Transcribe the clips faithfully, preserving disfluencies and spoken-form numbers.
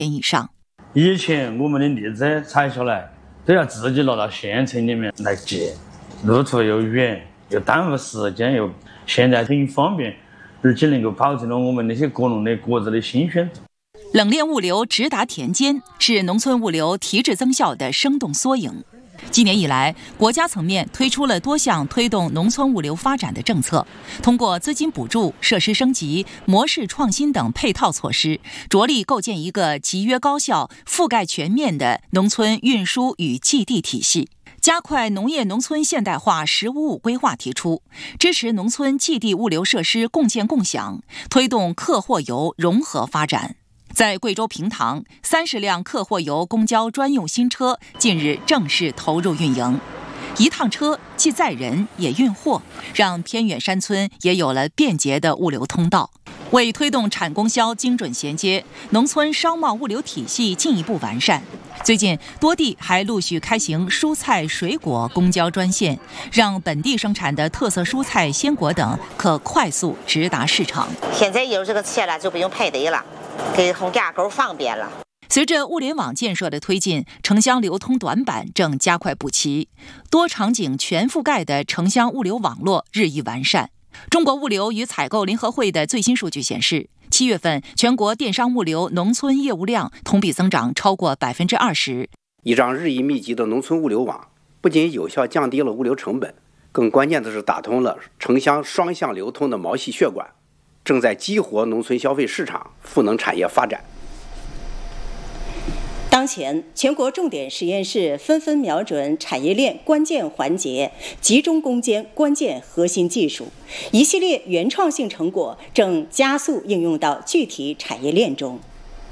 年以上。 以前我们的栗子采下来都要自己拿到县城里面来寄，路途又远，又耽误时间，又现在很方便，而且能够保证了我们那些果农的果子的新鲜。 冷链物流直达田间，是农村物流提质增效的生动缩影。今年以来，国家层面推出了多项推动农村物流发展的政策，通过资金补助、设施升级、模式创新等配套措施，着力构建一个集约高效、覆盖全面的农村运输与寄递体系。加快农业农村现代化“十五五”规划提出，支持农村寄递物流设施共建共享，推动客货游融合发展。在贵州平塘，三十辆客货游公交专用新车近日正式投入运营。一趟车既载人也运货，让偏远山村也有了便捷的物流通道。为推动产供销精准衔接，农村商贸物流体系进一步完善。最近，多地还陆续开行蔬菜水果公交专线，让本地生产的特色蔬菜、鲜果等可快速直达市场。 现在有这个车了，就不用排队了，给红架构方便了。 随着物联网建设的推进，城乡流通短板正加快补齐，多场景全覆盖的城乡物流网络日益完善。中国物流与采购联合会的最新数据显示，七月份全国电商物流农村业务量同比增长超过百分之二十。 一张日益密集的农村物流网，不仅有效降低了物流成本，更关键的是打通了城乡双向流通的毛细血管，正在激活农村消费市场、赋能产业发展。 当前，全国重点实验室纷纷瞄准产业链关键环节，集中攻坚关键核心技术，一系列原创性成果正加速应用到具体产业链中。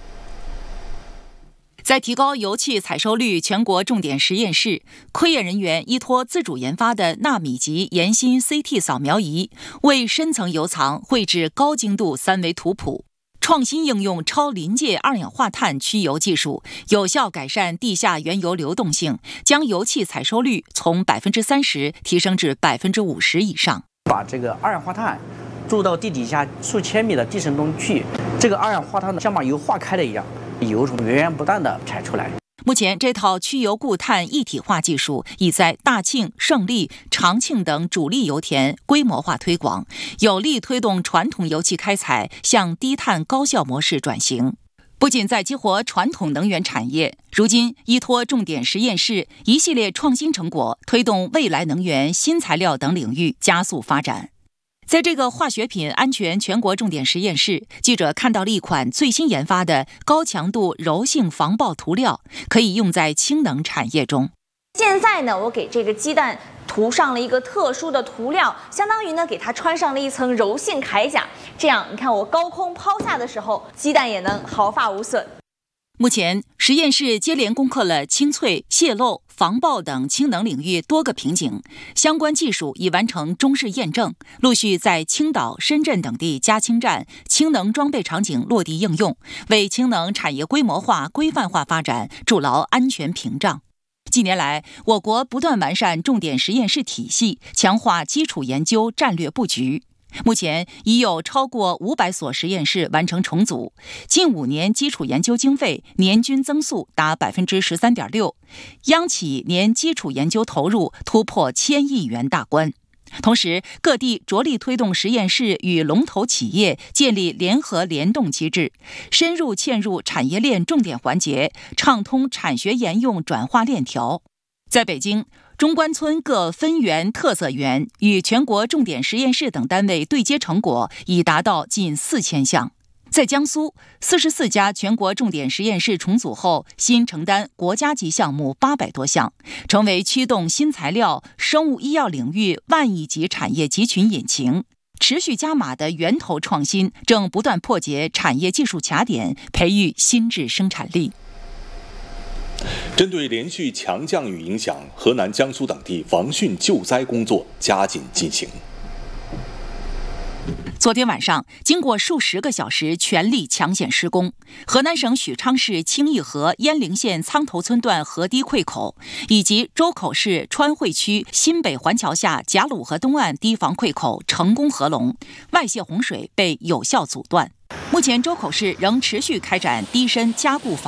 在提高油气采收率，全国重点实验室科研人员依托自主研发的纳米级岩芯 C T 扫描仪，为深层油藏绘制高精度三维图谱。创新应用超临界二氧化碳驱油技术，有效改善地下原油流动性，将油气采收率从百分之三十提升至百分之五十以上。 把这个二氧化碳注到地底下数千米的地层中去，这个二氧化碳像把油化开了一样，油从源源不断的产出来。 目前，这套驱油固碳一体化技术已在大庆、胜利、长庆等主力油田规模化推广，有力推动传统油气开采向低碳高效模式转型。不仅在激活传统能源产业，如今依托重点实验室一系列创新成果，推动未来能源、新材料等领域加速发展。在这个化学品安全全国重点实验室，记者看到了一款最新研发的高强度柔性防爆涂料，可以用在氢能产业中。 现在呢，我给这个鸡蛋涂上了一个特殊的涂料，相当于呢给它穿上了一层柔性铠甲，这样你看我高空抛下的时候，鸡蛋也能毫发无损。 目前，实验室接连攻克了清脆、泄漏、防爆等氢能领域多个瓶颈，相关技术已完成中试验证，陆续在青岛、深圳等地加氢站、氢能装备场景落地应用，为氢能产业规模化、规范化发展筑牢安全屏障。近年来，我国不断完善重点实验室体系，强化基础研究战略布局。目前已有超过五百所实验室完成重组，近五年基础研究经费年均增速达百分之十三点六，央企年基础研究投入突破千亿元大关。同时，各地着力推动实验室与龙头企业建立联合联动机制，深入嵌入产业链重点环节，畅通产学研用转化链条。在北京，中关村各分园、特色园与全国重点实验室等单位对接成果已达到近四千项。在江苏，四十四家全国重点实验室重组后，新承担国家级项目八百多项，成为驱动新材料、生物医药领域万亿级产业集群引擎。持续加码的源头创新正不断破解产业技术卡点，培育新质生产力。 针对连续强降雨影响，河南、江苏等地防汛救灾工作加紧进行。 昨天晚上，经过数十个小时全力抢险施工，河南省许昌市清义河鄢陵县苍头村段河堤溃口，以及周口市川汇区新北环桥下贾鲁河东岸堤防溃口成功合龙，外泄洪水被有效阻断。 目前，周口市仍持续开展低深加固防